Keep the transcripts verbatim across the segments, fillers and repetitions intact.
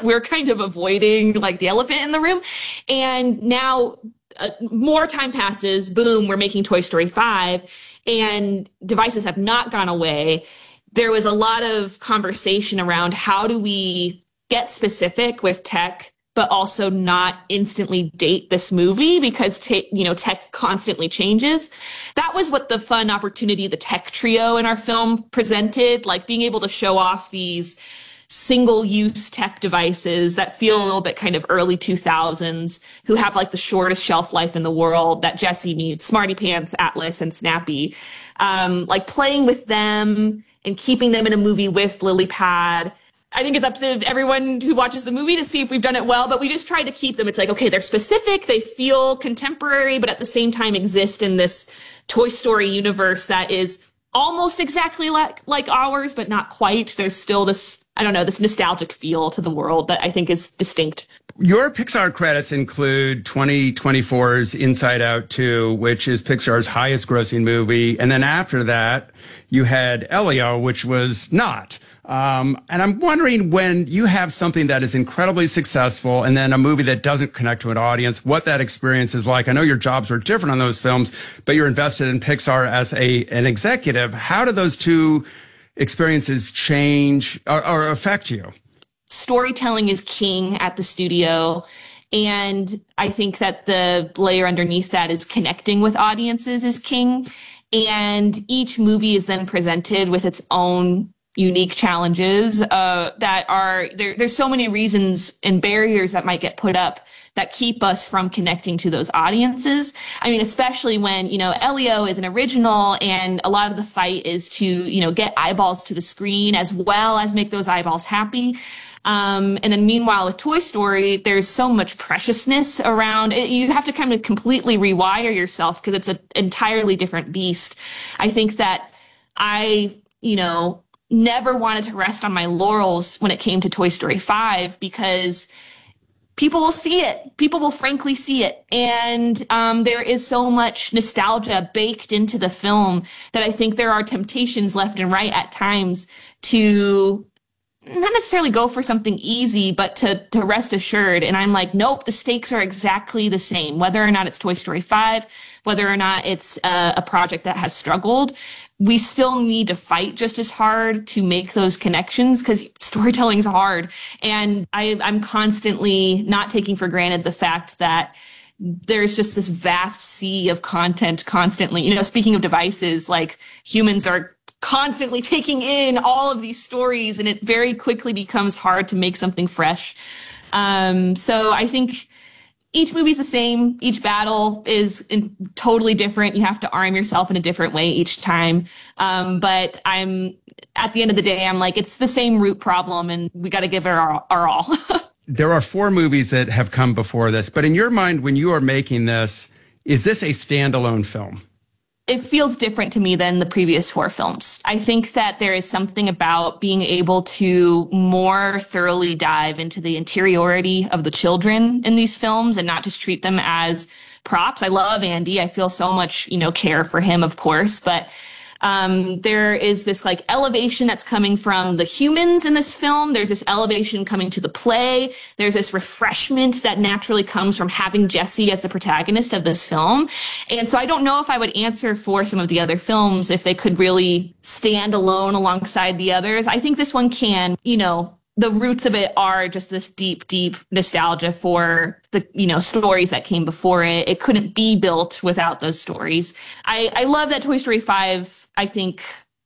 we're kind of avoiding like the elephant in the room. And now uh, more time passes, boom, we're making Toy Story five, and devices have not gone away. There was a lot of conversation around how do we get specific with tech, but also not instantly date this movie because, te- you know, tech constantly changes. That was what the fun opportunity the tech trio in our film presented, like being able to show off these single-use tech devices that feel a little bit kind of early two thousands, who have like the shortest shelf life in the world that Jessie needs, Smarty Pants, Atlas, and Snappy. Um, like playing with them and keeping them in a movie with LilyPad. I think it's up to everyone who watches the movie to see if we've done it well, but we just try to keep them. It's like, okay, they're specific, they feel contemporary, but at the same time exist in this Toy Story universe that is almost exactly like, like ours, but not quite. There's still this, I don't know, this nostalgic feel to the world that I think is distinct. Your Pixar credits include twenty twenty-four's Inside Out two, which is Pixar's highest grossing movie. And then after that, you had Elio, which was not. Um, and I'm wondering, when you have something that is incredibly successful and then a movie that doesn't connect to an audience, what that experience is like. I know your jobs are different on those films, but you're invested in Pixar as a an executive. How do those two experiences change or, or affect you? Storytelling is king at the studio. And I think that the layer underneath that is connecting with audiences is king. And each movie is then presented with its own unique challenges uh, that are there. There's so many reasons and barriers that might get put up that keep us from connecting to those audiences. I mean, especially when, you know, Elio is an original and a lot of the fight is to, you know, get eyeballs to the screen as well as make those eyeballs happy. Um, and then meanwhile, with Toy Story, there's so much preciousness around it. You have to kind of completely rewire yourself because it's an entirely different beast. I think that I, you know, never wanted to rest on my laurels when it came to Toy Story five because people will see it. People will frankly see it. And um, there is so much nostalgia baked into the film that I think there are temptations left and right at times to not necessarily go for something easy, but to, to rest assured. And I'm like, nope, the stakes are exactly the same, whether or not it's Toy Story five, whether or not it's a, a project that has struggled. We still need to fight just as hard to make those connections because storytelling's hard. And I, I'm constantly not taking for granted the fact that there's just this vast sea of content constantly. You know, speaking of devices, like humans are constantly taking in all of these stories and it very quickly becomes hard to make something fresh. Um, so I think each movie's the same. Each battle is in, totally different. You have to arm yourself in a different way each time. Um, but I'm at the end of the day, I'm like, it's the same root problem and we got to give it our, our all. There are four movies that have come before this, but in your mind, when you are making this, is this a standalone film? It feels different to me than the previous four films. I think that there is something about being able to more thoroughly dive into the interiority of the children in these films and not just treat them as props. I love Andy. I feel so much, you know, care for him, of course, but Um, there is this like elevation that's coming from the humans in this film. There's this elevation coming to the play. There's this refreshment that naturally comes from having Jessie as the protagonist of this film. And so I don't know if I would answer for some of the other films if they could really stand alone alongside the others. I think this one can, you know, the roots of it are just this deep, deep nostalgia for the, you know, stories that came before it. It couldn't be built without those stories. I, I love that Toy Story five, I think,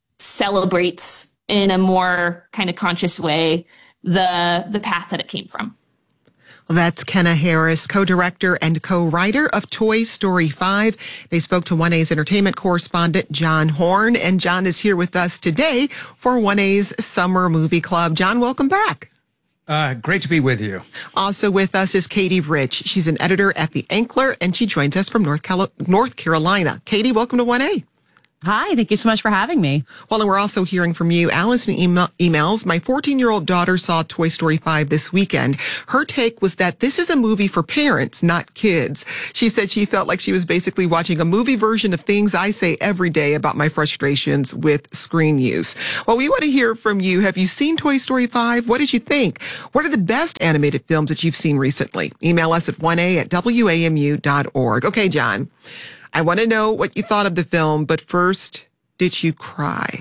celebrates in a more kind of conscious way the the path that it came from. Well, that's Kenna Harris, co-director and co-writer of Toy Story five. They spoke to one A's entertainment correspondent, John Horn, and John is here with us today for one A's Summer Movie Club. John, welcome back. Uh, great to be with you. Also with us is Katie Rich. She's an editor at The Ankler, and she joins us from North, Cal- North Carolina. Katie, welcome to one A. Hi, thank you so much for having me. Well, and we're also hearing from you. Allison email- emails, my fourteen-year-old daughter saw Toy Story five this weekend. Her take was that this is a movie for parents, not kids. She said she felt like she was basically watching a movie version of things I say every day about my frustrations with screen use. Well, we want to hear from you. Have you seen Toy Story five? What did you think? What are the best animated films that you've seen recently? Email us at one a at w a m u dot org. Okay, John. I want to know what you thought of the film, but first, did you cry?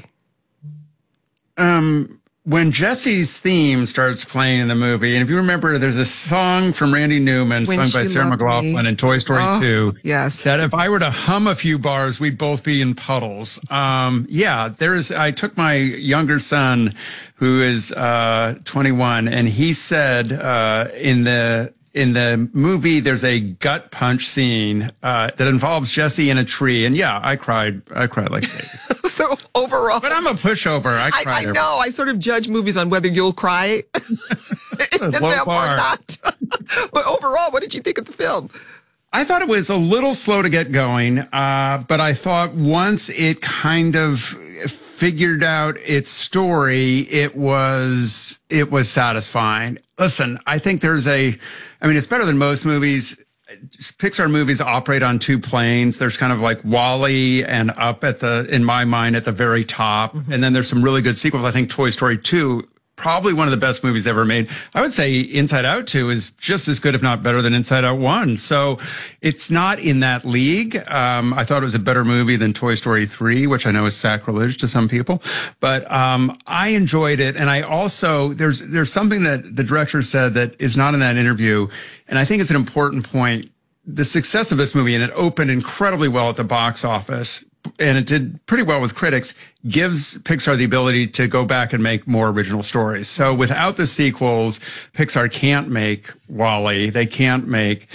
Um, when Jesse's theme starts playing in the movie, and if you remember, there's a song from Randy Newman When sung by She Sarah Loved McLachlan Me. in Toy Story Oh, two. yes. That if I were to hum a few bars, we'd both be in puddles. Um, yeah, there's, I took my younger son, who is, uh, twenty-one, and he said, uh, in the, In the movie, there's a gut punch scene uh, that involves Jesse in a tree, and yeah, I cried. I cried like a baby. So overall, But I'm a pushover. I I, cried. I know. I sort of judge movies on whether you'll cry in Low them or bar. not. But overall, what did you think of the film? I thought it was a little slow to get going, uh, but I thought once it kind of figured out its story, it was it was satisfying. Listen, I think there's a, I mean, it's better than most movies. Pixar movies operate on two planes. There's kind of like WALL-E and Up at the, in my mind, at the very top. Mm-hmm. And then there's some really good sequels. I think Toy Story two, probably one of the best movies ever made. I would say Inside Out two is just as good, if not better, than Inside Out one. So it's not in that league. Um, I thought it was a better movie than Toy Story three, which I know is sacrilege to some people. But um, I enjoyed it. And I also, there's there's something that the director said that is not in that interview, and I think it's an important point. The success of this movie, and it opened incredibly well at the box office, and it did pretty well with critics, gives Pixar the ability to go back and make more original stories. So without the sequels, Pixar can't make WALL-E. They can't make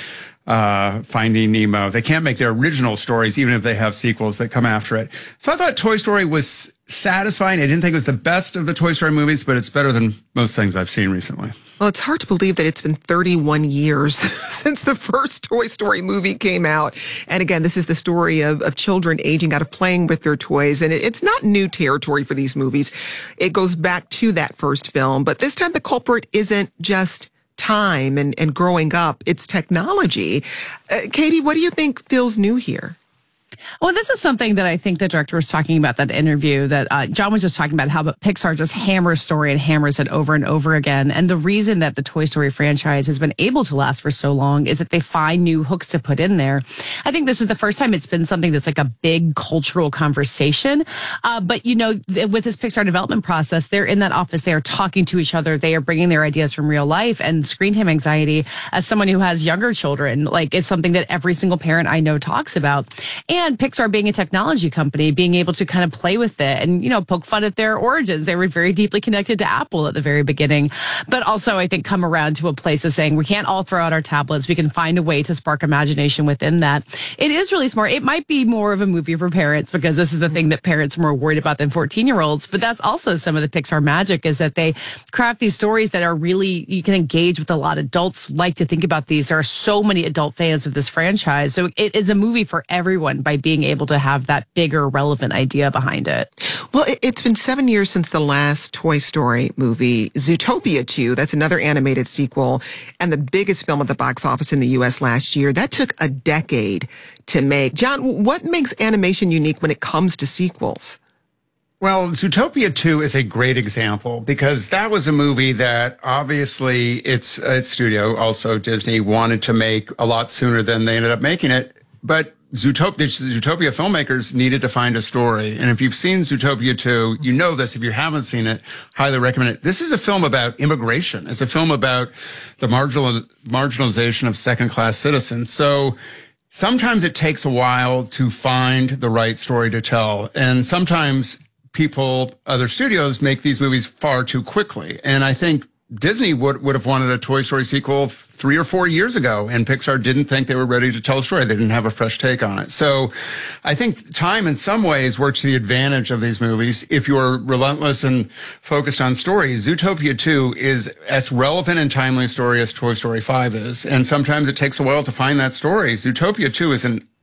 uh Finding Nemo. They can't make their original stories, even if they have sequels that come after it. So I thought Toy Story was satisfying. I didn't think it was the best of the Toy Story movies, but it's better than most things I've seen recently. Well, it's hard to believe that it's been thirty-one years since the first Toy Story movie came out. And again, this is the story of, of children aging out of playing with their toys. And it, it's not new territory for these movies. It goes back to that first film. But this time the culprit isn't just time and, and growing up. It's technology. Uh, Katie, what do you think feels new here? Well, this is something that I think the director was talking about, that interview that uh, John was just talking about, how Pixar just hammers story and hammers it over and over again. And the reason that the Toy Story franchise has been able to last for so long is that they find new hooks to put in there. I think this is the first time it's been something that's like a big cultural conversation. Uh, but, you know, th- with this Pixar development process, they're in that office, they are talking to each other, they are bringing their ideas from real life. And screen time anxiety, as someone who has younger children, like, it's something that every single parent I know talks about. And Pixar being a technology company, being able to kind of play with it and, you know, poke fun at their origins. They were very deeply connected to Apple at the very beginning, but also I think come around to a place of saying we can't all throw out our tablets. We can find a way to spark imagination within that. It is really smart. It might be more of a movie for parents because this is the thing that parents are more worried about than fourteen year olds. But that's also some of the Pixar magic, is that they craft these stories that are really, you can engage with a lot. Adults like to think about these. There are so many adult fans of this franchise. So it, it's a movie for everyone by being able to have that bigger, relevant idea behind it. Well, it, it's been seven years since the last Toy Story movie. Zootopia two, that's another animated sequel and the biggest film at the box office in the U S last year. That took a decade to make. John, what makes animation unique when it comes to sequels? Well, Zootopia two is a great example because that was a movie that obviously its, its studio, also Disney, wanted to make a lot sooner than they ended up making it. But Zootopia, the Zootopia filmmakers needed to find a story. And if you've seen Zootopia two, you know this. If you haven't seen it, highly recommend it. This is a film about immigration. It's a film about the marginal, marginalization of second-class citizens. So sometimes it takes a while to find the right story to tell. And sometimes people, other studios, make these movies far too quickly. And I think Disney would, would have wanted a Toy Story sequel three or four years ago, and Pixar didn't think they were ready to tell a story. They didn't have a fresh take on it. So I think time in some ways works to the advantage of these movies. If you're relentless and focused on story, Zootopia two is as relevant and timely a story as Toy Story five is. And sometimes it takes a while to find that story. Zootopia two is an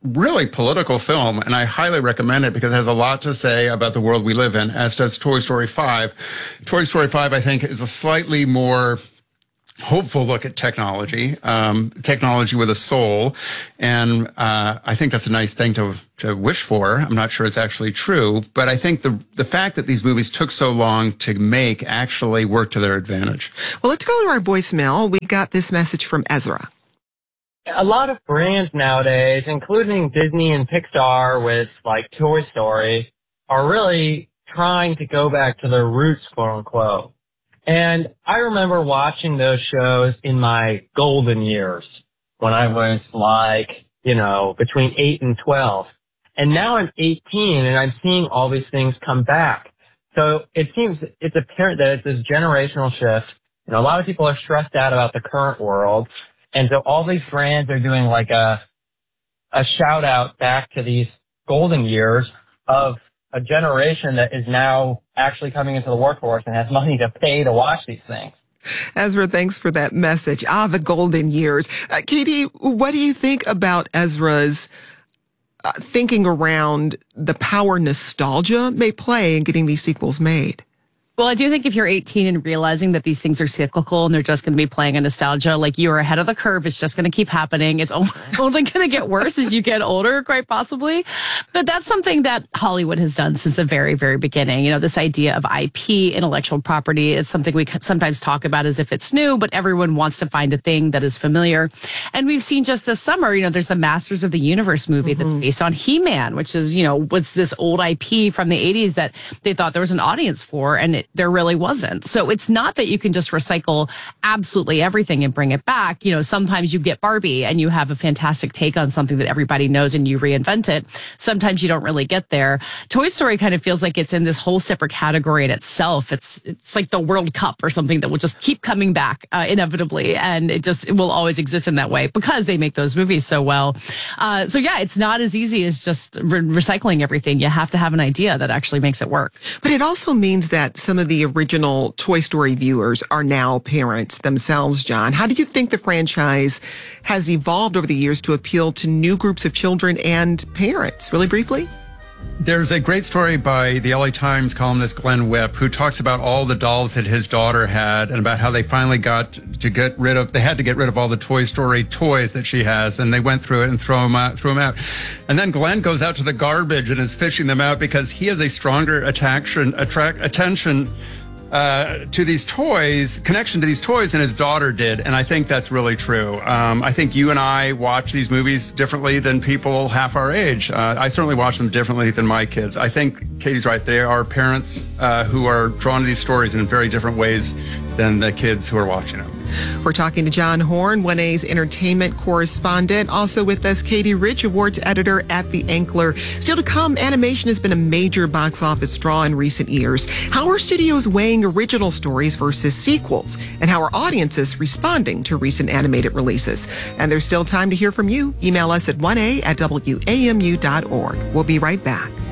really political film, and I highly recommend it because it has a lot to say about the world we live in, as does Toy Story five. Toy Story five, I think, is a slightly more hopeful look at technology, um, technology with a soul. And, uh, I think that's a nice thing to, to wish for. I'm not sure it's actually true, but I think the, the fact that these movies took so long to make actually worked to their advantage. Well, let's go to our voicemail. We got this message from Ezra. A lot of brands nowadays, including Disney and Pixar with like Toy Story, are really trying to go back to their roots, quote unquote. And I remember watching those shows in my golden years when I was like, you know, between eight and twelve. And now I'm eighteen and I'm seeing all these things come back. So it seems it's apparent that it's this generational shift. You know, a lot of people are stressed out about the current world. And so all these brands are doing like a, a shout out back to these golden years of a generation that is now actually coming into the workforce and has money to pay to watch these things. Ezra, thanks for that message. Ah, the golden years. Uh, Katie, what do you think about Ezra's uh, thinking around the power nostalgia may play in getting these sequels made? Well, I do think if you're eighteen and realizing that these things are cyclical and they're just going to be playing a nostalgia, like you're ahead of the curve, it's just going to keep happening. It's only going to get worse as you get older, quite possibly. But that's something that Hollywood has done since the very, very beginning. You know, this idea of I P, intellectual property, is something we sometimes talk about as if it's new, but everyone wants to find a thing that is familiar. And we've seen just this summer, you know, there's the Masters of the Universe movie mm-hmm. that's based on He-Man, which is, you know, what's this old I P from the eighties that they thought there was an audience for, and it there really wasn't. So it's not that you can just recycle absolutely everything and bring it back. You know, sometimes you get Barbie and you have a fantastic take on something that everybody knows and you reinvent it. Sometimes you don't really get there. Toy Story kind of feels like it's in this whole separate category in itself. It's it's like the World Cup or something that will just keep coming back uh, inevitably, and it just it will always exist in that way because they make those movies so well. Uh, so yeah, it's not as easy as just re- recycling everything. You have to have an idea that actually makes it work. But it also means that some of the original Toy Story viewers are now parents themselves, John. How do you think the franchise has evolved over the years to appeal to new groups of children and parents? Really briefly? There's a great story by the L A Times columnist Glenn Whipp, who talks about all the dolls that his daughter had and about how they finally got to get rid of, they had to get rid of all the Toy Story toys that she has, and they went through it and throw them out, threw them out. And then Glenn goes out to the garbage and is fishing them out because he has a stronger attraction, attract, attention Uh, to these toys, connection to these toys than his daughter did. And I think that's really true. Um, I think you and I watch these movies differently than people half our age. Uh, I certainly watch them differently than my kids. I think Katie's right. They are parents uh, who are drawn to these stories in very different ways than the kids who are watching them. We're talking to John Horn, one A's entertainment correspondent. Also with us, Katie Rich, awards editor at The Ankler. Still to come, animation has been a major box office draw in recent years. How are studios weighing original stories versus sequels? And how are audiences responding to recent animated releases? And there's still time to hear from you. Email us at one A at W A M U dot org. We'll be right back.